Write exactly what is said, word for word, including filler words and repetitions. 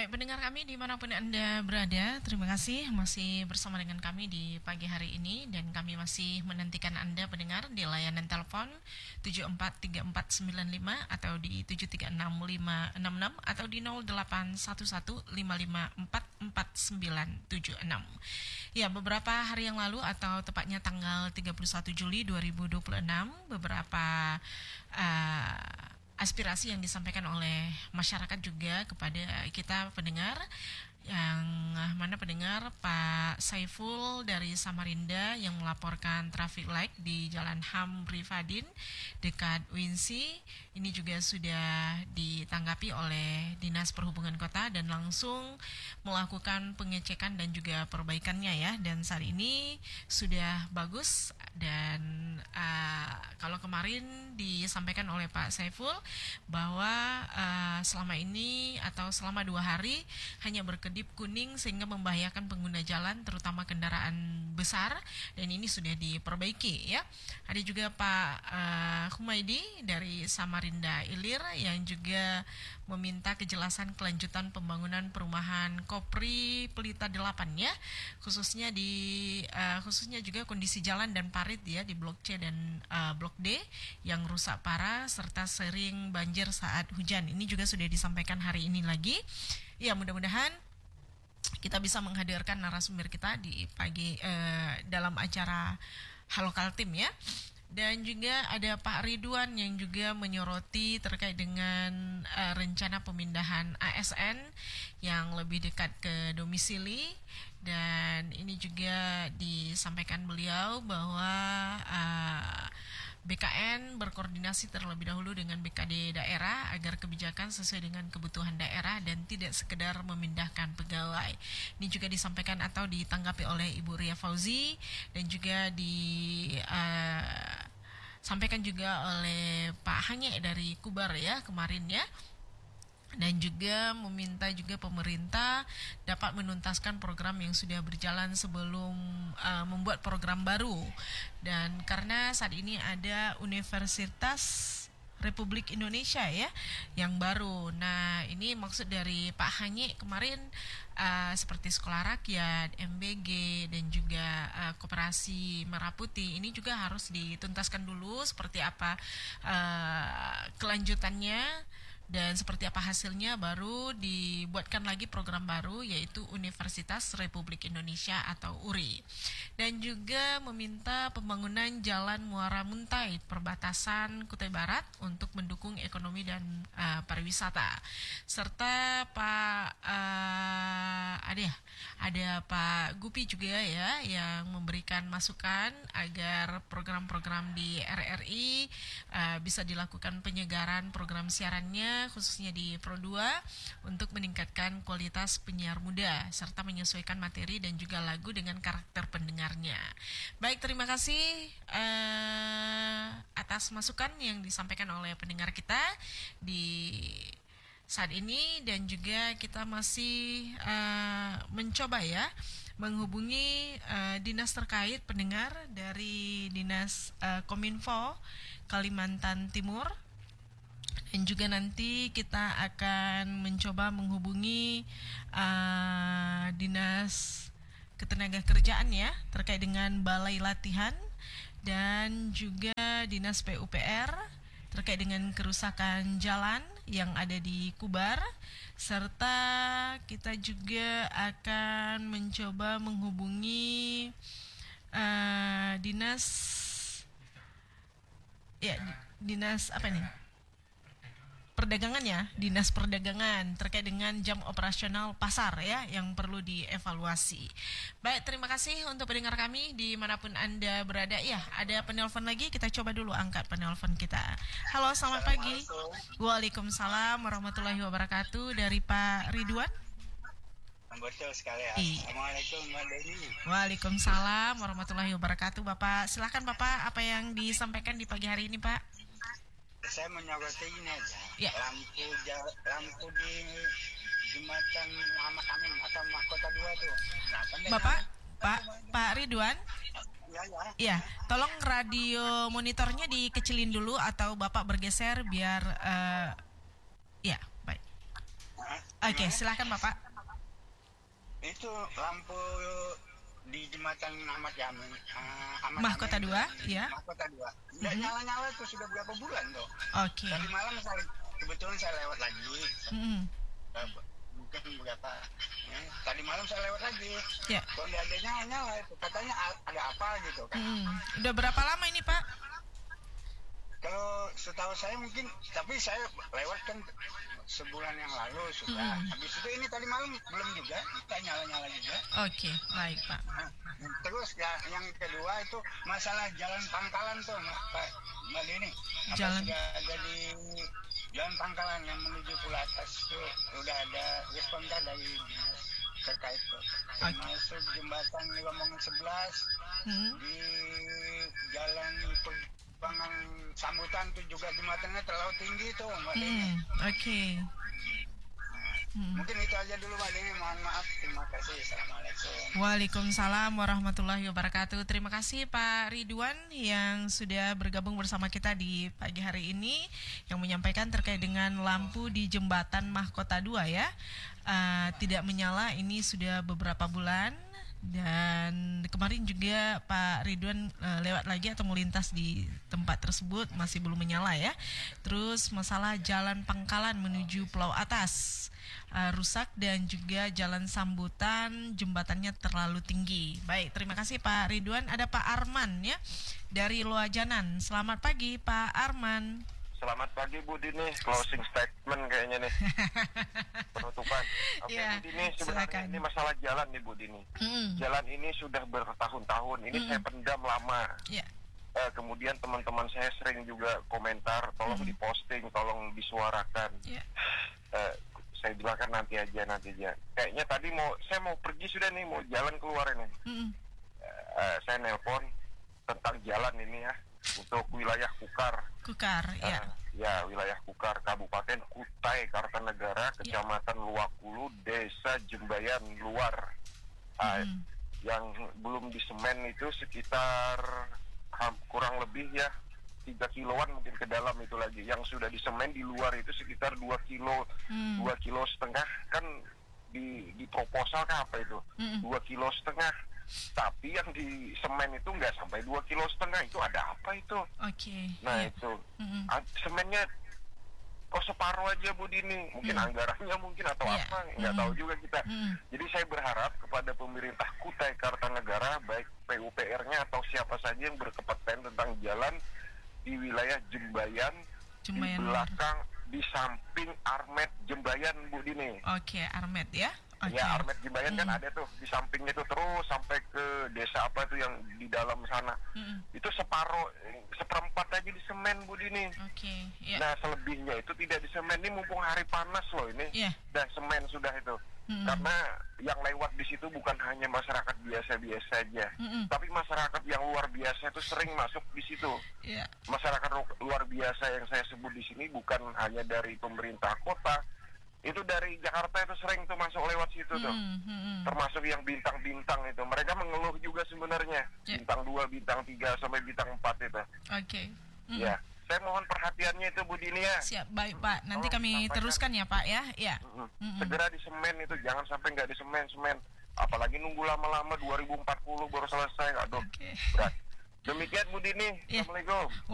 Baik, pendengar kami dimanapun Anda berada, terima kasih masih bersama dengan kami di pagi hari ini. Dan kami masih menantikan Anda pendengar di layanan telepon tujuh empat tiga empat sembilan lima atau di tujuh tiga enam lima enam enam atau di nol delapan satu satu lima lima empat empat sembilan tujuh enam. Ya, beberapa hari yang lalu atau tepatnya tanggal tiga puluh satu Juli dua ribu dua puluh enam, beberapa uh, aspirasi yang disampaikan oleh masyarakat juga kepada kita pendengar, yang mana pendengar Pak Saiful dari Samarinda yang melaporkan traffic light di Jalan Ham Rifadin dekat Winsi ini juga sudah ditanggapi oleh Dinas Perhubungan Kota dan langsung melakukan pengecekan dan juga perbaikannya ya. Dan saat ini sudah bagus. Dan uh, kalau kemarin disampaikan oleh Pak Saiful bahwa uh, selama ini atau selama dua hari hanya berkedip kuning sehingga membahayakan pengguna jalan terutama kendaraan besar, dan ini sudah diperbaiki ya. Ada juga Pak uh, Humaydi dari Samarinda Ilir yang juga meminta kejelasan kelanjutan pembangunan perumahan Kopri Pelita delapan ya, khususnya di uh, khususnya juga kondisi jalan dan parit ya di Blok C dan uh, Blok D yang rusak parah serta sering banjir saat hujan. Ini juga sudah disampaikan hari ini lagi. Ya, mudah-mudahan kita bisa menghadirkan narasumber kita di pagi uh, dalam acara Halo Kaltim ya. Dan juga ada Pak Ridwan yang juga menyoroti terkait dengan uh, rencana pemindahan A S N yang lebih dekat ke domisili. Dan ini juga disampaikan beliau bahwa uh, B K N berkoordinasi terlebih dahulu dengan B K D daerah agar kebijakan sesuai dengan kebutuhan daerah dan tidak sekedar memindahkan pegawai. Ini juga disampaikan atau ditanggapi oleh Ibu Ria Fauzi dan juga disampaikan uh, juga oleh Pak Hanye dari Kubar ya kemarin ya. Dan juga meminta juga pemerintah dapat menuntaskan program yang sudah berjalan sebelum uh, membuat program baru. Dan karena saat ini ada Universitas Republik Indonesia ya yang baru. Nah, ini maksud dari Pak Hanye kemarin uh, seperti Sekolah Rakyat, M B G dan juga uh, Koperasi Merah Putih ini juga harus dituntaskan dulu seperti apa uh, kelanjutannya. Dan seperti apa hasilnya baru dibuatkan lagi program baru yaitu Universitas Republik Indonesia atau U R I. Dan juga meminta pembangunan Jalan Muara Muntai perbatasan Kutai Barat untuk mendukung ekonomi dan uh, pariwisata. Serta Pak uh, ada ya, ada Pak Gupi juga ya yang memberikan masukan agar program-program di R R I uh, bisa dilakukan penyegaran program siarannya khususnya di Pro dua untuk meningkatkan kualitas penyiar muda serta menyesuaikan materi dan juga lagu dengan karakter pendengarnya. Baik, terima kasih uh, atas masukan yang disampaikan oleh pendengar kita di saat ini. Dan juga kita masih uh, mencoba ya menghubungi uh, dinas terkait pendengar dari Dinas uh, Kominfo Kalimantan Timur. Dan juga nanti kita akan mencoba menghubungi uh, Dinas Ketenagakerjaan ya terkait dengan balai latihan dan juga Dinas P U P R terkait dengan kerusakan jalan yang ada di Kubar, serta kita juga akan mencoba menghubungi uh, dinas ya dinas apa nih? Perdagangan ya, Dinas Perdagangan terkait dengan jam operasional pasar ya yang perlu dievaluasi. Baik, terima kasih untuk pendengar kami dimanapun Anda berada. Ya, ada penelpon lagi, kita coba dulu angkat penelpon kita. Halo, selamat pagi. Waalaikumsalam warahmatullahi wabarakatuh. Dari Pak Ridwan. Betul sekali ya. Assalamualaikum Mbak Deni. Waalaikumsalam warahmatullahi wabarakatuh. Bapak, silakan Bapak, apa yang disampaikan di pagi hari ini Pak? Saya menyoroti ini aja. Ya. Lampu lampu di jembatan Muhammad Amin atau Mahkota dua tuh. Nah, Bapak, Pak, Pak Ridwan. Ya, ya. Ya, tolong radio monitornya dikecilin dulu atau Bapak bergeser biar uh, ya, baik. Oke, silakan Bapak. Itu lampu di jembatan Ahmad Yamin, uh, Ahmad Mahkota Yamin, dua, ya. Mahkota dua. Nggak Mhm. nyala-nyala itu sudah berapa bulan tuh. Oke. Tadi malam saya kebetulan saya lewat lagi. Mhm. Uh, mungkin berapa? Ya, tadi malam saya lewat lagi. Ya. Kok nggak ada nyala-nyala itu? Katanya a- ada apa gitu kan? Mhm. Udah berapa lama ini Pak? Kalau setahu saya mungkin, tapi saya lewat kan sebulan yang lalu sudah. Mm. Habis itu ini tadi malam belum juga, kita nyala-nyala juga. Oke, baik Pak. Nah, terus ya, yang kedua itu masalah jalan pangkalan tuh, Mbak, Pak, Mbak Dini. Apa Jalan. sudah ada di jalan pangkalan yang menuju Pulau Atas itu udah ada respon kan dari dinas terkait tuh. Oke. Termasuk jembatan Lamongan sebelas Mhm. di jalan Perjuangan Sambutan tuh juga jembatannya terlalu tinggi tuh, Mbak Dini. Hmm, oke. Hmm. Mungkin itu aja dulu Mbak Dini, mohon maaf, terima kasih, assalamualaikum. Waalaikumsalam warahmatullahi wabarakatuh. Terima kasih Pak Ridwan yang sudah bergabung bersama kita di pagi hari ini, yang menyampaikan terkait dengan lampu di jembatan Mahkota dua ya. Uh, tidak menyala ini sudah beberapa bulan. Dan kemarin juga Pak Ridwan uh, lewat lagi atau melintas di tempat tersebut masih belum menyala ya. Terus masalah jalan Pangkalan menuju Pulau Atas uh, rusak dan juga jalan Sambutan jembatannya terlalu tinggi. Baik, terima kasih Pak Ridwan. Ada Pak Arman ya dari Loajanan. Selamat pagi Pak Arman. Selamat pagi Bu Dini, closing statement kayaknya nih, penutupan. Oke Ya, Bu Dini, sebenarnya silakan. ini masalah jalan nih Bu Dini. Mm. Jalan ini sudah bertahun-tahun, ini Mm. saya pendam lama. Ya. Eh, kemudian teman-teman saya sering juga komentar, tolong Mm. diposting, tolong disuarakan. Ya. Eh, saya bilang kan nanti aja, nanti aja. Kayaknya tadi mau, saya mau pergi sudah nih, mau jalan keluar ini. Mm. Eh, saya nelpon tentang jalan ini ya, untuk wilayah Kukar. Kukar ya. Uh, ya, wilayah Kukar, Kabupaten Kutai Kartanegara, Kecamatan Luakulu, Desa Jembayan Luar. Uh, Mm. Yang belum disemen itu sekitar ham, kurang lebih ya tiga kiloan mungkin ke dalam itu lagi. Yang sudah disemen di luar itu sekitar dua kilo, Mm. dua kilo setengah kan di di proposal kan apa itu? Mm. Dua kilo setengah. Tapi yang di semen itu nggak sampai dua kilo setengah, itu ada apa itu? Oke. Nah ya. itu Mm-mm. ah, semennya kok separuh aja Bu Dini, mungkin Mm. anggarannya mungkin atau Iya. apa, nggak Mm. tahu juga kita. Mm. Jadi saya berharap kepada pemerintah Kutai Kartanegara, baik P U P R-nya atau siapa saja yang berkepentingan tentang jalan di wilayah Jembayan, Jembayan di Luar. belakang, di samping Armet Jembayan Bu Dini. Oke, Armet ya. Oke. Ya, Armet Jembayan kan Mm. ada tuh di sampingnya itu terus sampai ke desa apa tuh yang di dalam sana. Mm-mm. Itu separuh, seperempat aja di semen Bu Dini. Oke, ya. Nah selebihnya itu tidak di semen, ini mumpung hari panas loh ini. Iya. Dan semen sudah itu. Mm-mm. Karena yang lewat di situ bukan hanya masyarakat biasa-biasa saja, Mm-mm. tapi masyarakat yang luar biasa itu sering masuk di situ. Iya. Masyarakat lu- luar biasa yang saya sebut di sini bukan hanya dari pemerintah kota, itu dari Jakarta itu sering tuh masuk lewat situ tuh. Mm, mm, mm. Termasuk yang bintang-bintang itu, mereka mengeluh juga sebenarnya. Ya. Bintang dua, bintang tiga sampai bintang empat itu. Oke. Mm. Ya, saya mohon perhatiannya itu Bu Dini ya. Siap, baik Pak. Nanti Tolong kami sampaikan. teruskan ya Pak ya. Ya. Mm-mm. Mm-mm. Segera di semen itu, jangan sampai nggak di semen semen. Apalagi nunggu lama-lama dua ribu empat puluh baru selesai, aduh Oke. berat. Demikian Bu Dini, Ya. Assalamualaikum.